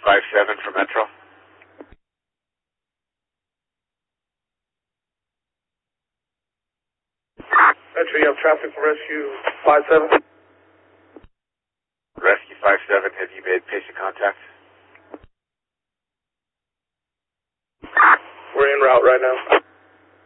57 for Metro. Metro, you have traffic for Rescue 57? Rescue 57, have you made patient contact? We're en route right now.